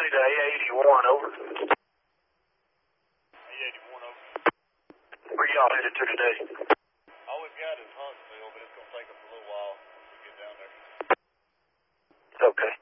County to A81, over. A81, over. Where y'all headed to today? All we've got is Huntsville, but it's going to take us a little while to get down there. Okay.